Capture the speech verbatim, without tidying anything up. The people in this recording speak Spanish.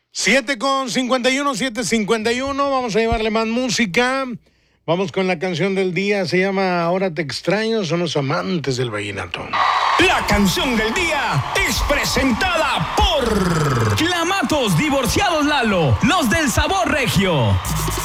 siete con cincuenta y uno, siete cincuenta y uno, vamos a llevarle más música. Vamos con la canción del día, se llama Ahora te extraño, son los amantes del vallenato. La canción del día es presentada por Clamatos Divorciados Lalo, los del sabor regio.